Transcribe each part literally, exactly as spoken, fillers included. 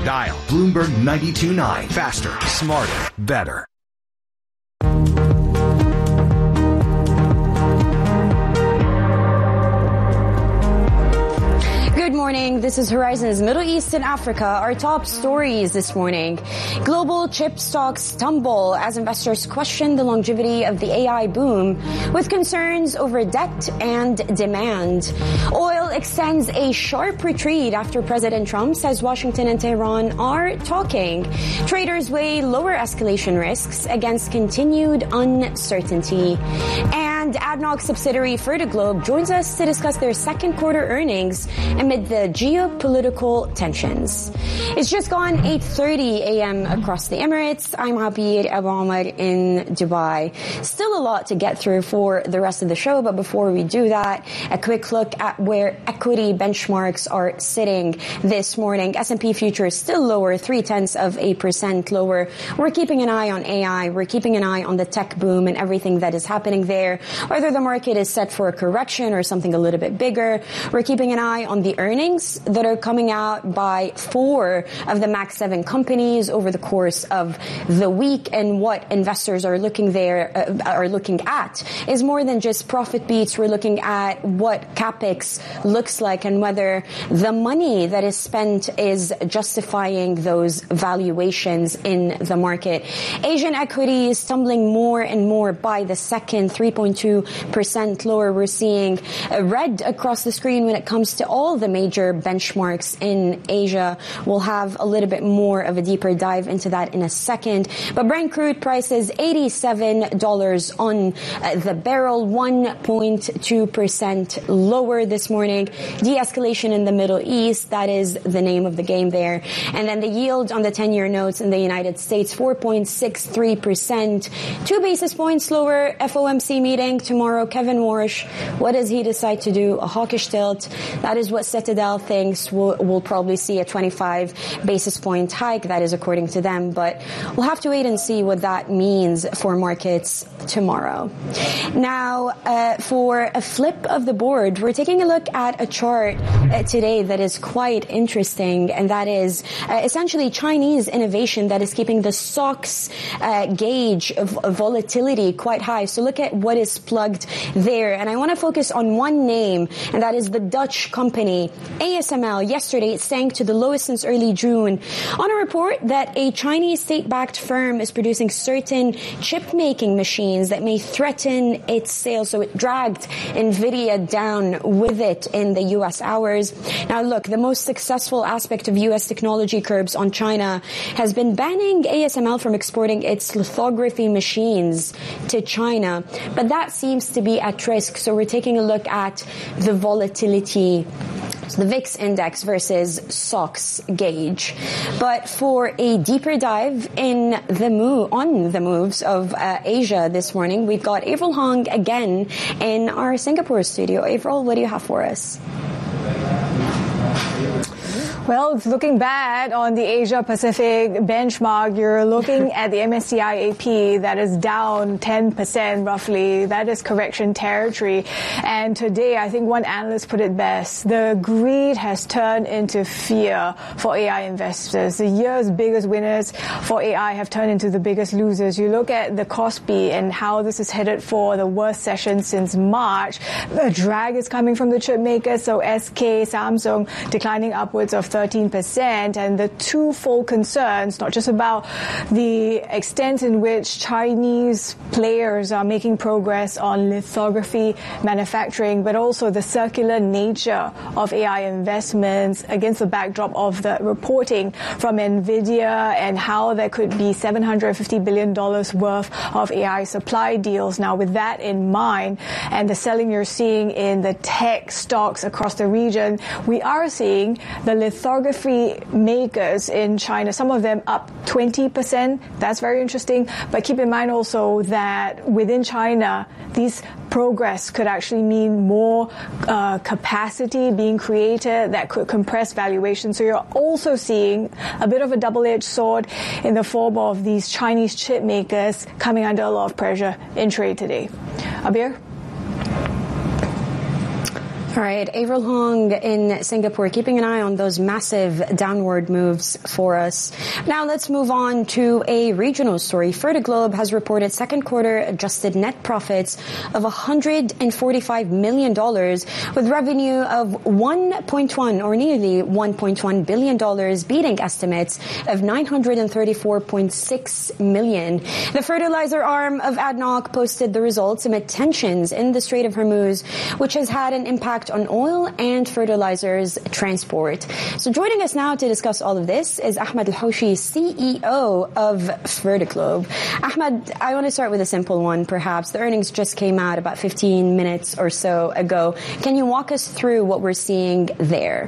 Dial Bloomberg ninety-two point nine. Faster, smarter, better. Good morning. This is Horizon's Middle East and Africa. Our top stories this morning. Global chip stocks tumble as investors question the longevity of the A I boom with concerns over debt and demand. Oil extends a sharp retreat after President Trump says Washington and Tehran are talking. Traders weigh lower escalation risks against continued uncertainty. And A D N O C subsidiary Fertiglobe joins us to discuss their second quarter earnings amid the geopolitical tensions. It's just gone eight thirty a.m. across the Emirates. I'm Abir Abu Omar in Dubai. Still a lot to get through for the rest of the show, but before we do that, a quick look at where equity benchmarks are sitting this morning. S and P futures still lower, three-tenths of a percent lower. We're keeping an eye on A I. We're keeping an eye on the tech boom and everything that is happening there, whether the market is set for a correction or something a little bit bigger. We're keeping an eye on the earnings that are coming out by four of the Max seven companies over the course of the week, and what investors are looking there uh, are looking at is more than just profit beats. We're looking at what capex looks like and whether the money that is spent is justifying those valuations in the market. Asian equities tumbling more and more by the second, three point two percent lower. We're seeing red across the screen when it comes to all the major benchmarks in Asia. We'll have a little bit more of a deeper dive into that in a second. But Brent crude prices eighty-seven dollars on uh, the barrel, one point two percent lower this morning. De-escalation in the Middle East, that is the name of the game there. And then the yield on the ten-year notes in the United States, four point six three percent. Two basis points lower. F O M C meeting tomorrow. Kevin Warsh, what does he decide to do? A hawkish tilt. That is what Citadel thinks. We'll, we'll probably see a twenty-five basis point hike. That is according to them. But we'll have to wait and see what that means for markets tomorrow. Now, uh, for a flip of the board, we're taking a look at a chart uh, today that is quite interesting, and that is uh, essentially Chinese innovation that is keeping the stocks uh, gauge of, of volatility quite high. So look at what is plugged there. And I want to focus on one name, and that is the Dutch company A S M L. Yesterday, it sank to the lowest since early June on a report that a Chinese state-backed firm is producing certain chip-making machines that may threaten its sales. So it dragged NVIDIA down with it in the U S hours. Now, look, the most successful aspect of U S technology curbs on China has been banning A S M L from exporting its lithography machines to China. But that seems to be at risk. So we're taking a look at the volatility, so the V I X index versus S O X gauge. But for a deeper dive in the move, on the moves of uh, Asia this morning, we've got Avril Hong again in our Singapore studio. Avril, what do you have for us? Well, it's looking bad on the Asia Pacific benchmark. You're looking at the M S C I A P that is down ten percent roughly. That is correction territory. And today, I think one analyst put it best. The greed has turned into fear for A I investors. The year's biggest winners for A I have turned into the biggest losers. You look at the Kospi and how this is headed for the worst session since March. The drag is coming from the chip makers. So S K, Samsung declining upwards of thirteen percent, and the twofold concerns, not just about the extent in which Chinese players are making progress on lithography manufacturing, but also the circular nature of A I investments against the backdrop of the reporting from NVIDIA and how there could be seven hundred fifty billion dollars worth of A I supply deals. Now, with that in mind, and the selling you're seeing in the tech stocks across the region, we are seeing the lithography makers in China, some of them up twenty percent. That's very interesting. But keep in mind also that within China, these progress could actually mean more uh, capacity being created that could compress valuation. So you're also seeing a bit of a double-edged sword in the form of these Chinese chip makers coming under a lot of pressure in trade today. Abir? All right, Avril Hong in Singapore, keeping an eye on those massive downward moves for us. Now let's move on to a regional story. Fertiglobe has reported second quarter adjusted net profits of one hundred forty-five million dollars with revenue of one point one or nearly one point one billion dollars, beating estimates of nine hundred thirty-four point six million dollars. The fertilizer arm of A D N O C posted the results amid tensions in the Strait of Hormuz, which has had an impact on oil and fertilizers transport. So joining us now to discuss all of this is Ahmed Al-Houshi, C E O of Fertiglobe. Ahmed, I want to start with a simple one, perhaps. The earnings just came out about fifteen minutes or so ago. Can you walk us through what we're seeing there?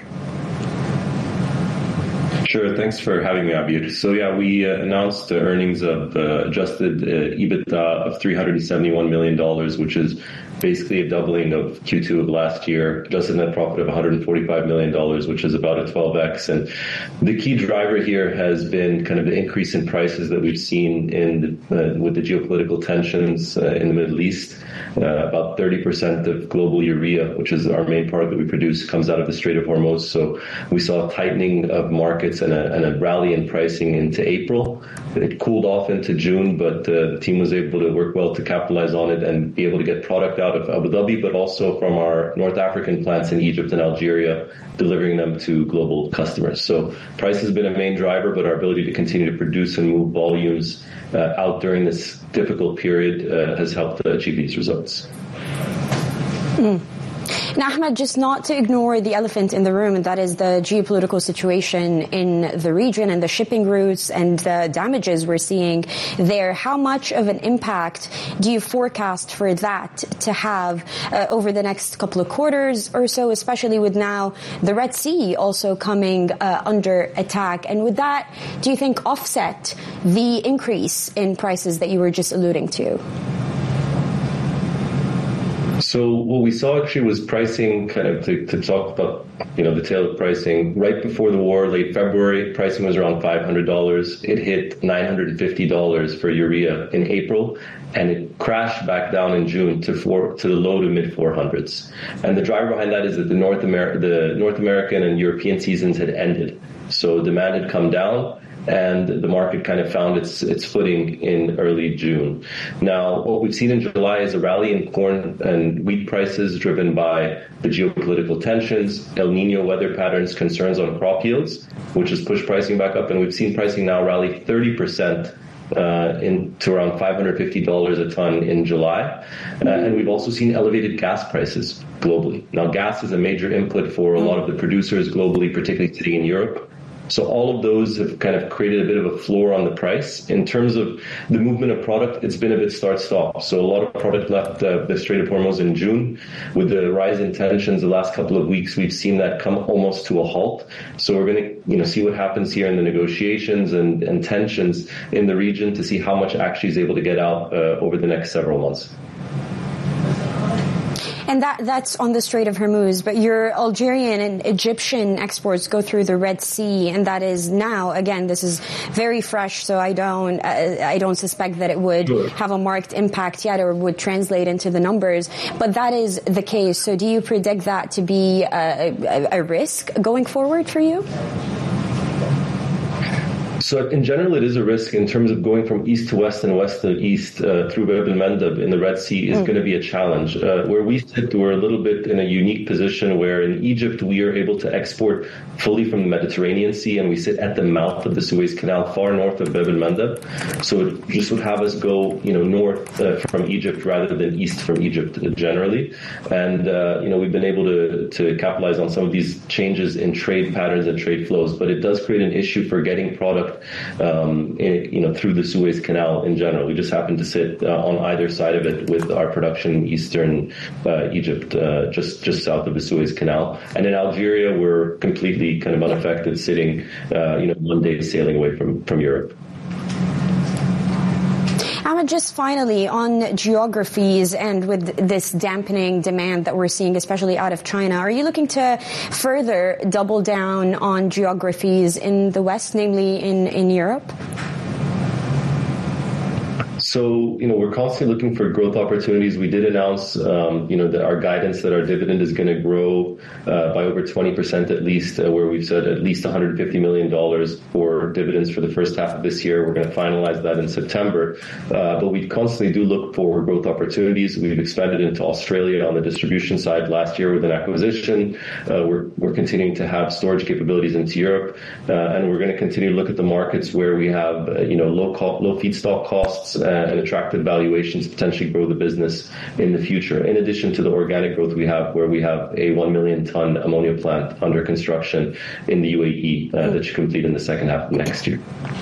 Sure. Thanks for having me, Abir. So yeah, we uh, announced uh, earnings of uh, adjusted uh, EBITDA of three hundred seventy-one million dollars, which is basically a doubling of Q two of last year. Adjusted net profit of one hundred forty-five million dollars, which is about a twelve x. And the key driver here has been kind of the increase in prices that we've seen in the, uh, with the geopolitical tensions uh, in the Middle East. Uh, about thirty percent of global urea, which is our main product that we produce, comes out of the Strait of Hormuz. So we saw a tightening of markets and a, and a rally in pricing into April. It cooled off into June, but uh, the team was able to work well to capitalize on it and be able to get product out of Abu Dhabi, but also from our North African plants in Egypt and Algeria, delivering them to global customers. So price has been a main driver, but our ability to continue to produce and move volumes uh, out during this difficult period uh, has helped uh, achieve these results. Mm. Now, Ahmed, just not to ignore the elephant in the room, and that is the geopolitical situation in the region and the shipping routes and the damages we're seeing there. How much of an impact do you forecast for that to have uh, over the next couple of quarters or so, especially with now the Red Sea also coming uh, under attack? And with that, do you think offset the increase in prices that you were just alluding to? So what we saw actually was pricing, kind of to, to talk about, you know, the tail of pricing. Right before the war, late February, pricing was around five hundred dollars. It hit nine hundred fifty dollars for urea in April, and it crashed back down in June to four to the low to mid four hundreds. And the driver behind that is that the North Amer- the North American and European seasons had ended, so demand had come down, and the market kind of found its its footing in early June. Now, what we've seen in July is a rally in corn and wheat prices driven by the geopolitical tensions, El Nino weather patterns, concerns on crop yields, which has pushed pricing back up. And we've seen pricing now rally thirty percent uh, in, to around five hundred fifty dollars a ton in July. Uh, and we've also seen elevated gas prices globally. Now, gas is a major input for a lot of the producers globally, particularly sitting in Europe. So all of those have kind of created a bit of a floor on the price. In terms of the movement of product, it's been a bit start-stop. So a lot of product left uh, the Strait of Hormuz in June. With the rise in tensions the last couple of weeks, we've seen that come almost to a halt. So we're going to, you know, see what happens here in the negotiations and, and tensions in the region to see how much actually is able to get out uh, over the next several months. And that that's on the Strait of Hormuz, but your Algerian and Egyptian exports go through the Red Sea, and that is now, again, this is very fresh, so I don't uh, I don't suspect that it would sure. have a marked impact yet or would translate into the numbers, but that is the case. So do you predict that to be a, a, a risk going forward for you? So in general, it is a risk in terms of going from east to west and west to east uh, through Bab el-Mandeb in the Red Sea is mm. going to be a challenge. Uh, where we sit, we're a little bit in a unique position where in Egypt, we are able to export fully from the Mediterranean Sea, and we sit at the mouth of the Suez Canal, far north of Bab el-Mandeb. So it just would have us go, you know, north uh, from Egypt rather than east from Egypt uh, generally. And, uh, you know, we've been able to, to capitalize on some of these changes in trade patterns and trade flows, but it does create an issue for getting product Um, in, you know, through the Suez Canal in general. We just happen to sit uh, on either side of it with our production in eastern uh, Egypt, uh, just just south of the Suez Canal. And in Algeria, we're completely kind of unaffected, sitting, uh, you know, one day sailing away from, from Europe. Ahmed, just finally on geographies and with this dampening demand that we're seeing, especially out of China, are you looking to further double down on geographies in the West, namely in, in Europe? So, you know, we're constantly looking for growth opportunities. We did announce, um, you know, that our guidance that our dividend is going to grow uh, by over twenty percent at least, uh, where we've said at least one hundred fifty million dollars for dividends for the first half of this year. We're going to finalize that in September. Uh, but we constantly do look for growth opportunities. We've expanded into Australia on the distribution side last year with an acquisition. Uh, we're, we're continuing to have storage capabilities into Europe. Uh, and we're going to continue to look at the markets where we have, uh, you know, low co- low feedstock costs uh, and attractive valuations, potentially grow the business in the future. In addition to the organic growth we have, where we have a one million ton ammonia plant under construction in the U A E uh, that should complete in the second half of next year.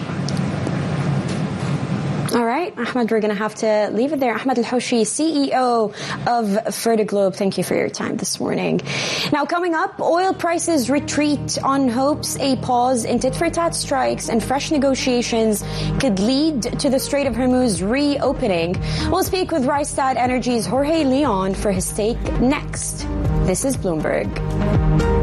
All right, Ahmed, we're going to have to leave it there. Ahmed Al-Houshi, C E O of Fertiglobe, thank you for your time this morning. Now, coming up, oil prices retreat on hopes a pause in tit-for-tat strikes and fresh negotiations could lead to the Strait of Hormuz reopening. We'll speak with Rystad Energy's Jorge Leon for his take next. This is Bloomberg.